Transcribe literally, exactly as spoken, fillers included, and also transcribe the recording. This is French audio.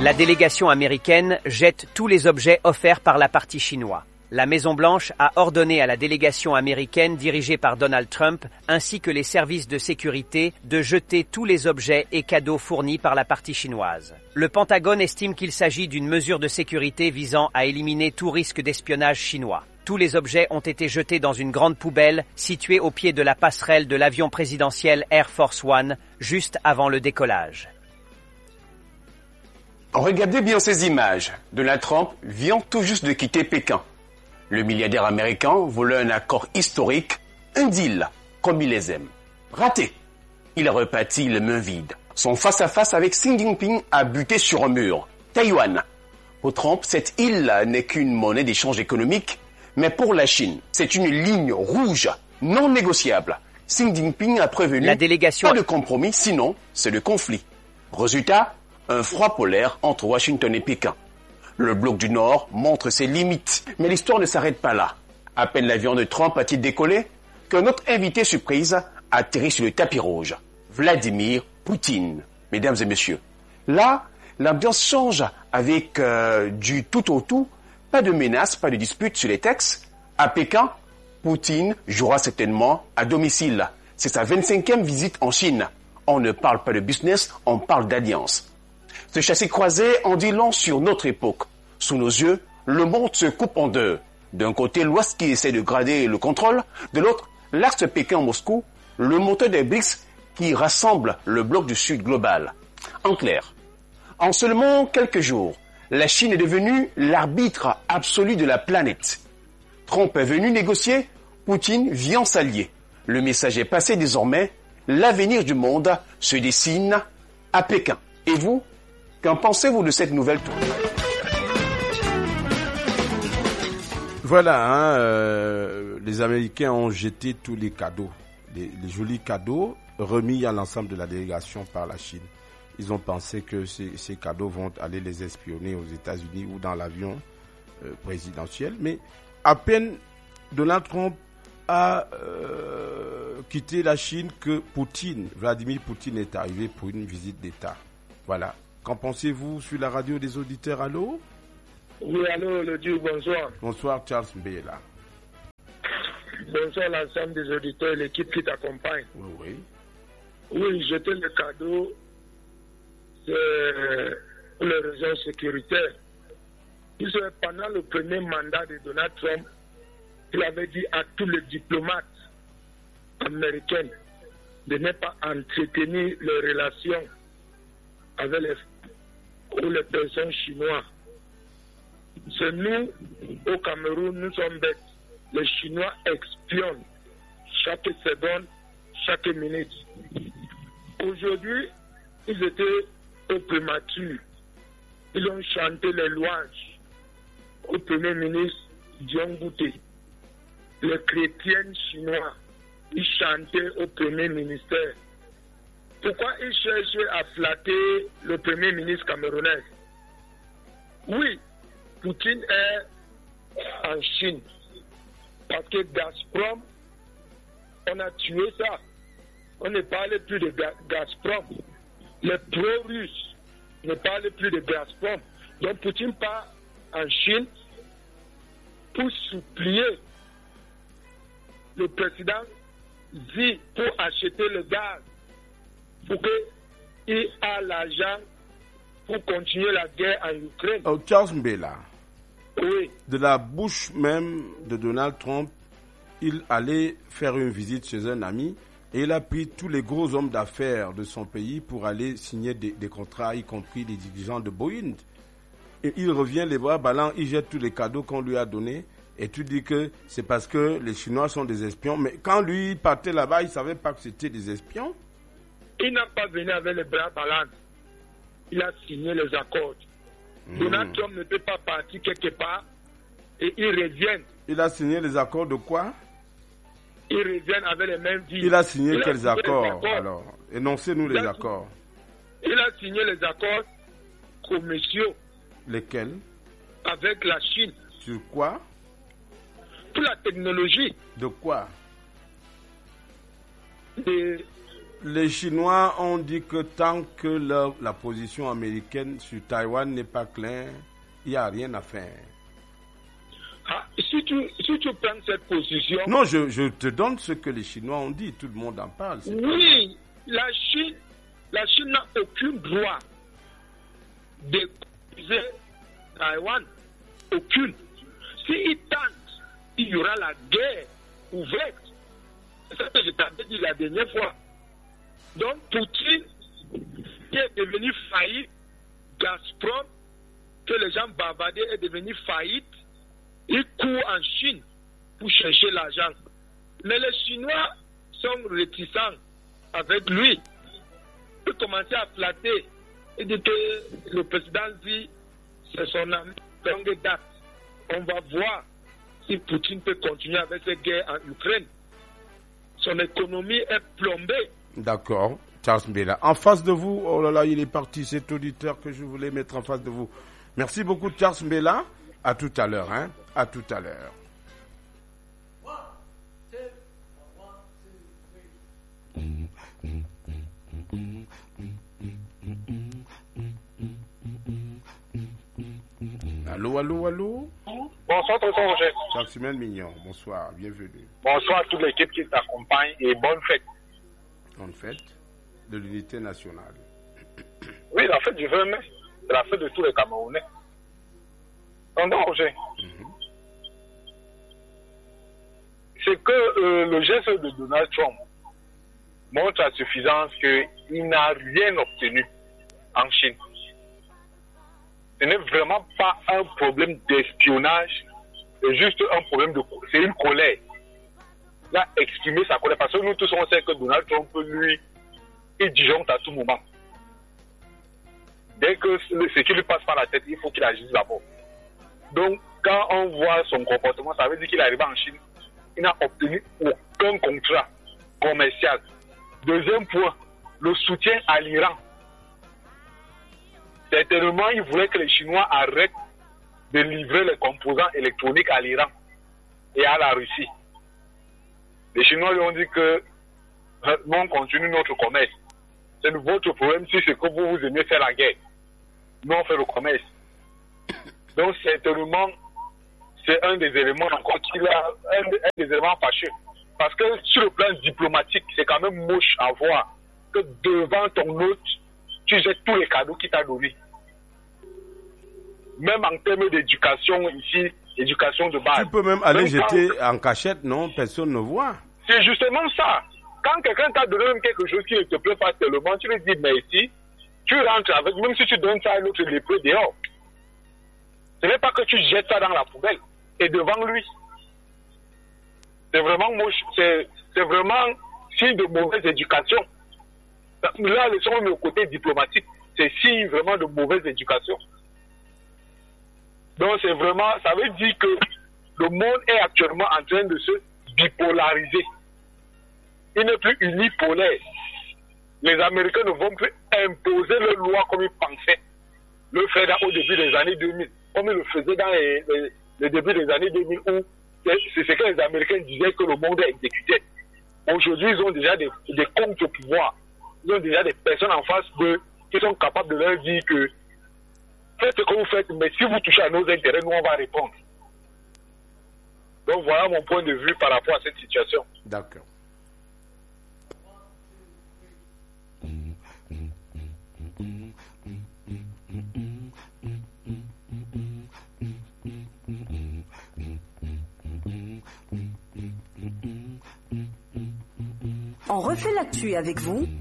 La délégation américaine jette tous les objets offerts par la partie chinoise. La Maison-Blanche a ordonné à la délégation américaine dirigée par Donald Trump ainsi que les services de sécurité de jeter tous les objets et cadeaux fournis par la partie chinoise. Le Pentagone estime qu'il s'agit d'une mesure de sécurité visant à éliminer tout risque d'espionnage chinois. Tous les objets ont été jetés dans une grande poubelle située au pied de la passerelle de l'avion présidentiel Air Force One, juste avant le décollage. Regardez bien ces images. Donald Trump vient tout juste de quitter Pékin. Le milliardaire américain voulait un accord historique, un deal, comme il les aime. Raté. Il est reparti les mains vides. Son face-à-face avec Xi Jinping a buté sur un mur. Taïwan. Pour Trump, cette île n'est qu'une monnaie d'échange économique, mais pour la Chine, c'est une ligne rouge, non négociable. Xi Jinping a prévenu la délégation... pas de compromis, sinon c'est le conflit. Résultat, un froid polaire entre Washington et Pékin. Le bloc du Nord montre ses limites, mais l'histoire ne s'arrête pas là. À peine l'avion de Trump a-t-il décollé, qu'un autre invité surprise atterrit sur le tapis rouge. Vladimir Poutine, mesdames et messieurs. Là, l'ambiance change avec euh, du tout au tout, pas de menaces, pas de disputes sur les textes. À Pékin, Poutine jouera certainement à domicile. C'est sa vingt-cinquième visite en Chine. On ne parle pas de business, on parle d'alliance. Ce chassé-croisé en dit long sur notre époque. Sous nos yeux, le monde se coupe en deux. D'un côté, l'Ouest qui essaie de grader le contrôle, de l'autre, l'axe Pékin-Moscou, le moteur des B R I C S qui rassemble le bloc du Sud global. En clair, en seulement quelques jours, la Chine est devenue l'arbitre absolu de la planète. Trump est venu négocier, Poutine vient s'allier. Le message est passé désormais, l'avenir du monde se dessine à Pékin. Et vous, qu'en pensez-vous de cette nouvelle tournée ? Voilà, hein, euh, les Américains ont jeté tous les cadeaux, les, les jolis cadeaux remis à l'ensemble de la délégation par la Chine. Ils ont pensé que ces, ces cadeaux vont aller les espionner aux États-Unis ou dans l'avion euh, présidentiel. Mais à peine Donald Trump a euh, quitté la Chine que Poutine, Vladimir Poutine est arrivé pour une visite d'État. Voilà. Qu'en pensez-vous sur la radio des auditeurs? Allô? Oui, allô, le Dieu, bonsoir. Bonsoir, Charles Mbela. Bonsoir l'ensemble des auditeurs et l'équipe qui t'accompagne. Oui, oui. Oui, jeter le cadeau, c'est pour les raisons sécuritaires. Puisque pendant le premier mandat de Donald Trump, il avait dit à tous les diplomates américains de ne pas entretenir les relations avec les, ou les personnes chinoises. C'est nous, au Cameroun, nous sommes bêtes. Les Chinois espionnent chaque seconde, chaque minute. Aujourd'hui, ils étaient au primature. Ils ont chanté les louanges au Premier ministre Dion Bouté. Les chrétiens chinois, ils chantaient au Premier ministère. Pourquoi ils cherchent à flatter le Premier ministre camerounais? Oui, Poutine est en Chine. Parce que Gazprom, on a tué ça. On ne parle plus de Gazprom. Les pro-russes ne parlent plus de Gazprom. Donc Poutine part en Chine pour supplier le président Xi pour acheter le gaz, pour qu'il ait l'argent pour continuer la guerre en Ukraine. Oh, Charles Mbela. Oui. De la bouche même de Donald Trump, il allait faire une visite chez un ami et il a pris tous les gros hommes d'affaires de son pays pour aller signer des, des contrats, y compris les dirigeants de Boeing. Et il revient les bras ballants, il jette tous les cadeaux qu'on lui a donnés et tu dis que c'est parce que les Chinois sont des espions. Mais quand lui partait là-bas, il ne savait pas que c'était des espions. Il n'a pas venu avec les bras ballants. Il a signé les accords. Mmh. Donald Trump ne peut pas partir quelque part et il revient. Il a signé les accords de quoi? Il revient avec les mêmes vies. Il a signé il quels a accords, accords alors? Énoncez-nous les accords. Il a signé les accords commerciaux. Lesquels? Avec la Chine. Sur quoi? Pour la technologie. De quoi? De Les Chinois ont dit que tant que la, la position américaine sur Taïwan n'est pas claire, il n'y a rien à faire. Ah, si, tu, si tu prends cette position... Non, je, je te donne ce que les Chinois ont dit. Tout le monde en parle. Oui, la Chine, la Chine n'a aucun droit de coloniser Taïwan. Aucune. S'ils tentent, il y aura la guerre ouverte. C'est ce que je t'avais dit la dernière fois. Donc, Poutine, qui est devenu faillite, Gazprom, que les gens bavardaient, est devenu faillite, il court en Chine pour chercher l'argent. Mais les Chinois sont réticents avec lui. Il commence à flatter. Il dit que le président dit c'est son ami de longue date. On va voir si Poutine peut continuer avec cette guerre en Ukraine. Son économie est plombée. D'accord. Charles Mbela. En face de vous, oh là là, il est parti cet auditeur que je voulais mettre en face de vous. Merci beaucoup, Charles Mbela. À tout à l'heure, hein. À tout à l'heure. Allô, allô, allô. Bonsoir, tonton Roger. Maximilien Mignon, bonsoir, bienvenue. Bonsoir à toute l'équipe qui t'accompagne et bonne fête. Bonne fête de l'unité nationale. Oui, la fête du vingt mai, c'est la fête de tous les Camerounais. Tonton Roger, mm-hmm. c'est que euh, le geste de Donald Trump montre à suffisance qu'il n'a rien obtenu en Chine. Ce n'est vraiment pas un problème d'espionnage, c'est juste un problème de... C'est une colère. Il a exprimé sa colère parce que nous tous on sait que Donald Trump, lui, il disjoncte à tout moment. Dès que ce qui lui passe par la tête, il faut qu'il agisse d'abord. Donc, quand on voit son comportement, ça veut dire qu'il est arrivé en Chine, il n'a obtenu aucun contrat commercial. Deuxième point, le soutien à l'Iran. Certainement, il voulait que les Chinois arrêtent de livrer les composants électroniques à l'Iran et à la Russie. Les Chinois lui ont dit que nous, on continue notre commerce. C'est votre problème si c'est que vous, vous aimez faire la guerre. Nous, on fait le commerce. Donc, certainement, c'est un des éléments encore qu'il a, un, un des éléments fâcheux. Parce que sur le plan diplomatique, c'est quand même moche à voir que devant ton hôte, tu jettes tous les cadeaux qu'il t'a donnés. Même en termes d'éducation ici, éducation de base. Tu peux même aller même jeter quand... en cachette, non? Personne ne voit. C'est justement ça. Quand quelqu'un t'a donné même quelque chose qui ne te plaît pas tellement, tu lui dis merci, tu rentres avec, même si tu donnes ça à l'autre lépreux dehors. Ce n'est pas que tu jettes ça dans la poubelle, et devant lui. C'est vraiment moche, c'est, c'est vraiment signe de mauvaise éducation. Là, le sont le côté diplomatique, c'est signe vraiment de mauvaise éducation. Donc c'est vraiment, ça veut dire que le monde est actuellement en train de se bipolariser. Il n'est plus unipolaire. Les Américains ne vont plus imposer leurs lois comme ils pensaient le faire au début des années deux mille, comme ils le faisaient dans les, les, les débuts des années deux mille où c'est ce que les Américains disaient que le monde exécutait. Aujourd'hui, ils ont déjà des, des contre-pouvoirs. Ils ont déjà des personnes en face d'eux qui sont capables de leur dire que faites ce que vous faites, mais si vous touchez à nos intérêts, nous on va répondre. Donc voilà mon point de vue par rapport à cette situation. D'accord. On refait l'actu avec vous